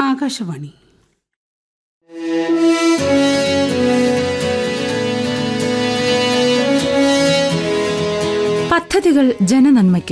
ആകാശവാണി. പദ്ധതികൾ ജനനന്മയ്ക്ക്.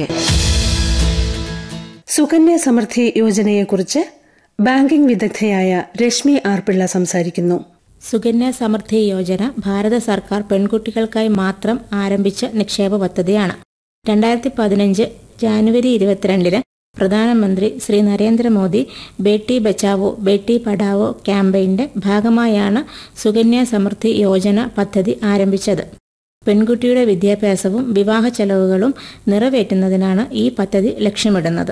Sukanya Samriddhi യോജനയെക്കുറിച്ച് banking വിദഗ്ധയായ Rashmi R Pillai സംസാരിക്കുന്നു. സുകന്യ സമൃദ്ധി യോജന ഭാരത സർക്കാർ പെൺകുട്ടികൾക്കായി മാത്രം ആരംഭിച്ച നിക്ഷേപ പദ്ധതിയാണ്. 2015 ജാനുവരി 22 പ്രധാനമന്ത്രി ശ്രീ നരേന്ദ്രമോദി ബേട്ടി ബച്ചാവോ ബേട്ടി പഠാവോ ക്യാമ്പയിന്റെ ഭാഗമായാണ് സുകന്യ സമൃദ്ധി യോജന പദ്ധതി ആരംഭിച്ചത്. പെൺകുട്ടിയുടെ വിദ്യാഭ്യാസവും വിവാഹ ചെലവുകളും നിറവേറ്റുന്നതിനാണ് ഈ പദ്ധതി ലക്ഷ്യമിടുന്നത്.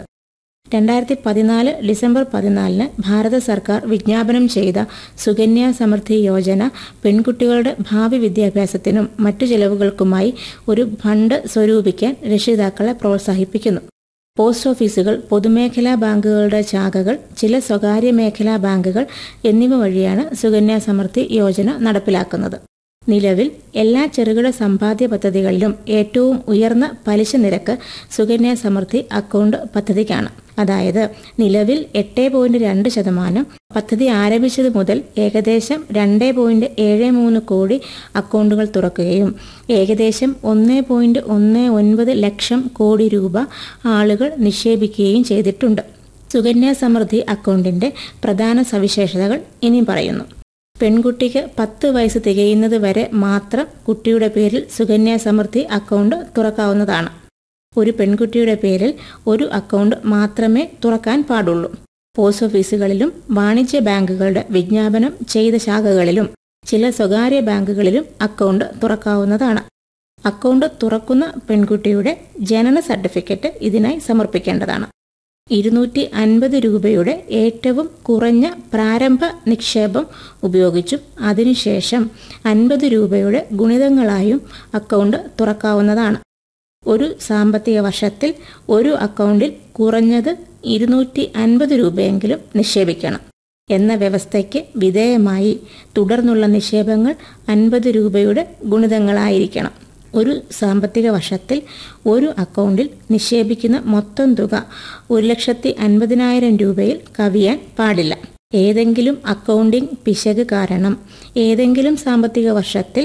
2014 ഡിസംബർ 14 ഭാരത സർക്കാർ വിജ്ഞാപനം ചെയ്ത സുകന്യ സമൃദ്ധി യോജന പെൺകുട്ടികളുടെ ഭാവി വിദ്യാഭ്യാസത്തിനും മറ്റു ചെലവുകൾക്കുമായി ഒരു ഫണ്ട് സ്വരൂപിക്കാൻ രക്ഷിതാക്കളെ പ്രോത്സാഹിപ്പിക്കുന്നു. പോസ്റ്റ് ഓഫീസുകൾ, പൊതുമേഖലാ ബാങ്കുകളുടെ ശാഖകൾ, ചില സ്വകാര്യ മേഖലാ ബാങ്കുകൾ എന്നിവ വഴിയാണ് സുകന്യ സമൃദ്ധി യോജന നടപ്പിലാക്കുന്നത്. നിലവിൽ എല്ലാ ചെറുകിട സമ്പാദ്യ പദ്ധതികളിലും ഏറ്റവും ഉയർന്ന പലിശ നിരക്ക് സുകന്യ സമൃദ്ധി അക്കൗണ്ട് പദ്ധതിക്കാണ്. അതായത് നിലവിൽ 8.2%. പദ്ധതി ആരംഭിച്ചതു മുതൽ ഏകദേശം 2.73 കോടി അക്കൗണ്ടുകൾ തുറക്കുകയും ഏകദേശം 1.19 ലക്ഷം കോടി രൂപ ആളുകൾ നിക്ഷേപിക്കുകയും ചെയ്തിട്ടുണ്ട്. സുകന്യ സമൃദ്ധി അക്കൗണ്ടിന്റെ പ്രധാന സവിശേഷതകൾ ഇനി പറയുന്നു. പെൺകുട്ടിക്ക് 10 വയസ്സ് തികയുന്നത് വരെ മാത്രം കുട്ടിയുടെ പേരിൽ സുകന്യ സമൃദ്ധി അക്കൗണ്ട് തുറക്കാവുന്നതാണ്. ഒരു പെൺകുട്ടിയുടെ പേരിൽ ഒരു അക്കൗണ്ട് മാത്രമേ തുറക്കാൻ പാടുള്ളൂ. പോസ്റ്റ് ഓഫീസുകളിലും വാണിജ്യ ബാങ്കുകളുടെ വിജ്ഞാപനം ചെയ്ത ശാഖകളിലും ചില സ്വകാര്യ ബാങ്കുകളിലും അക്കൗണ്ട് തുറക്കാവുന്നതാണ്. അക്കൗണ്ട് തുറക്കുന്ന പെൺകുട്ടിയുടെ ജനന സർട്ടിഫിക്കറ്റ് ഇതിനായി സമർപ്പിക്കേണ്ടതാണ്. 250 രൂപയുടെ ഏറ്റവും കുറഞ്ഞ പ്രാരംഭ നിക്ഷേപം ഉപയോഗിച്ചും അതിനുശേഷം 50 രൂപയുടെ ഗുണിതങ്ങളായും അക്കൗണ്ട് തുറക്കാവുന്നതാണ്. ഒരു സാമ്പത്തിക വർഷത്തിൽ ഒരു അക്കൗണ്ടിൽ കുറഞ്ഞത് 250 രൂപയെങ്കിലും നിക്ഷേപിക്കണം എന്ന വ്യവസ്ഥയ്ക്ക് വിധേയമായി തുടർന്നുള്ള നിക്ഷേപങ്ങൾ 50 രൂപയുടെ ഗുണിതങ്ങളായിരിക്കണം. ഒരു സാമ്പത്തിക വർഷത്തിൽ ഒരു അക്കൗണ്ടിൽ നിക്ഷേപിക്കുന്ന മൊത്തം തുക 1,50,000 രൂപയിൽ കവിയാൻ പാടില്ല. ഏതെങ്കിലും അക്കൗണ്ടിംഗ് പിശക് കാരണം ഏതെങ്കിലും സാമ്പത്തിക വർഷത്തിൽ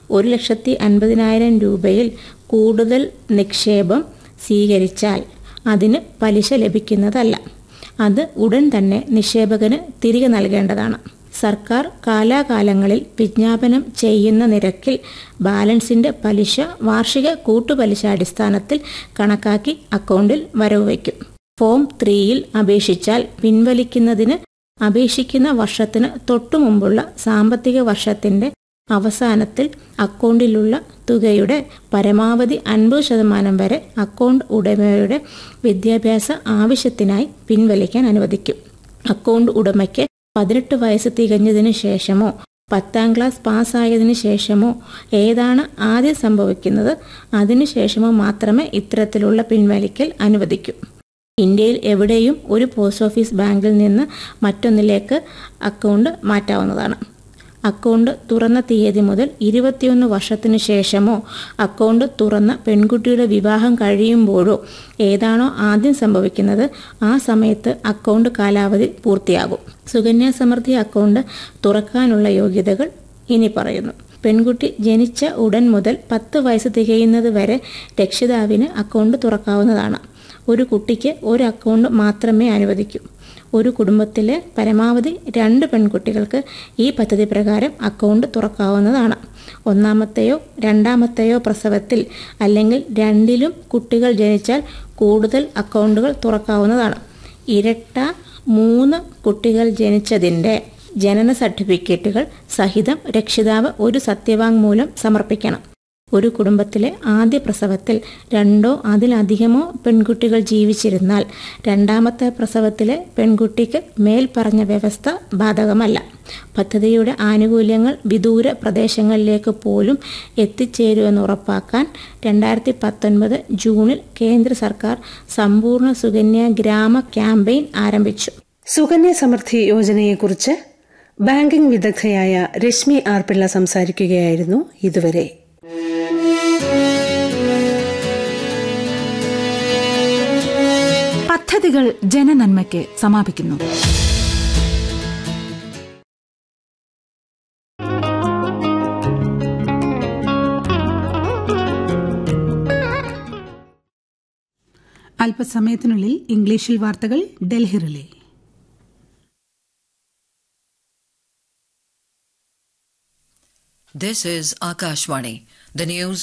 1,50,000 രൂപയിൽ കൂടുതൽ നിക്ഷേപം സ്വീകരിച്ചാൽ അതിന് പലിശ ലഭിക്കുന്നതല്ല. അത് ഉടൻ തന്നെ നിക്ഷേപകന് തിരികെ നൽകേണ്ടതാണ്. സർക്കാർ കാലാകാലങ്ങളിൽ വിജ്ഞാപനം ചെയ്യുന്ന നിരക്കിൽ ബാലൻസിന്റെ പലിശ വാർഷിക കൂട്ടുപലിശ അടിസ്ഥാനത്തിൽ കണക്കാക്കി അക്കൗണ്ടിൽ വരവ് വയ്ക്കും. ഫോം 3ൽ അപേക്ഷിച്ചാൽ പിൻവലിക്കുന്നതിന് അപേക്ഷിക്കുന്ന വർഷത്തിന് തൊട്ടുമുമ്പുള്ള സാമ്പത്തിക വർഷത്തിന്റെ അവസാനത്തിൽ അക്കൗണ്ടിലുള്ള തുകയുടെ പരമാവധി 50% വരെ അക്കൗണ്ട് ഉടമയുടെ വിദ്യാഭ്യാസ ആവശ്യത്തിനായി പിൻവലിക്കാൻ അനുവദിക്കും. അക്കൗണ്ട് ഉടമയ്ക്ക് 18 വയസ്സ് തികഞ്ഞതിന് ശേഷമോ 10ാം ക്ലാസ് പാസ്സായതിനു ശേഷമോ ഏതാണ് ആദ്യം സംഭവിക്കുന്നത് അതിനുശേഷമോ മാത്രമേ ഇത്തരത്തിലുള്ള പിൻവലിക്കൽ അനുവദിക്കൂ. ഇന്ത്യയിൽ എവിടെയും ഒരു പോസ്റ്റ് ഓഫീസ് ബാങ്കിൽ നിന്ന് മറ്റൊന്നിലേക്ക് അക്കൗണ്ട് മാറ്റാവുന്നതാണ്. അക്കൗണ്ട് തുറന്ന തീയതി മുതൽ 21 വർഷത്തിനു ശേഷമോ അക്കൗണ്ട് തുറന്ന പെൺകുട്ടിയുടെ വിവാഹം കഴിയുമ്പോഴോ ഏതാണോ ആദ്യം സംഭവിക്കുന്നത് ആ സമയത്ത് അക്കൗണ്ട് കാലാവധി പൂർത്തിയാകും. സുകന്യ സമൃദ്ധി അക്കൗണ്ട് തുറക്കാനുള്ള യോഗ്യതകൾ ഇനി പറയുന്നു. പെൺകുട്ടി ജനിച്ച ഉടൻ മുതൽ 10 വയസ്സ് തികയുന്നത് വരെ രക്ഷിതാവിന് അക്കൗണ്ട് തുറക്കാവുന്നതാണ്. ഒരു കുട്ടിക്ക് ഒരു അക്കൗണ്ട് മാത്രമേ അനുവദിക്കൂ. ഒരു കുടുംബത്തിലെ പരമാവധി 2 പെൺകുട്ടികൾക്ക് ഈ പദ്ധതി പ്രകാരം അക്കൗണ്ട് തുറക്കാവുന്നതാണ്. ഒന്നാമത്തെയോ രണ്ടാമത്തെയോ പ്രസവത്തിൽ അല്ലെങ്കിൽ രണ്ടിലും കുട്ടികൾ ജനിച്ചാൽ കൂടുതൽ അക്കൗണ്ടുകൾ തുറക്കാവുന്നതാണ്. ഇരട്ട 3 കുട്ടികൾ ജനിച്ചതിൻ്റെ ജനന സർട്ടിഫിക്കറ്റുകൾ സഹിതം രക്ഷിതാവ് ഒരു സത്യവാങ്മൂലം സമർപ്പിക്കണം. ഒരു കുടുംബത്തിലെ ആദ്യ പ്രസവത്തിൽ 2 അതിലധികമോ പെൺകുട്ടികൾ ജീവിച്ചിരുന്നാൽ രണ്ടാമത്തെ പ്രസവത്തിലെ പെൺകുട്ടിക്ക് മേൽപ്പറഞ്ഞ വ്യവസ്ഥ ബാധകമല്ല. പദ്ധതിയുടെ ആനുകൂല്യങ്ങൾ വിദൂര പ്രദേശങ്ങളിലേക്ക് പോലും എത്തിച്ചേരുമെന്ന് ഉറപ്പാക്കാൻ 2019 ജൂണിൽ കേന്ദ്ര സർക്കാർ സമ്പൂർണ്ണ സുകന്യ ഗ്രാമ ക്യാമ്പയിൻ ആരംഭിച്ചു. സുകന്യ സമൃദ്ധി യോജനയെക്കുറിച്ച് ബാങ്കിംഗ് വിദഗ്ധയായ രശ്മി ആർ പിള്ള സംസാരിക്കുകയായിരുന്നു ഇതുവരെ. പദ്ധതികൾ ജനനന്മയ്ക്ക് സമാപിക്കുന്നു. അല്പസമയത്തിനുള്ളിൽ ഇംഗ്ലീഷിൽ വാർത്തകൾ Delhi relay. This is Akashvani. The news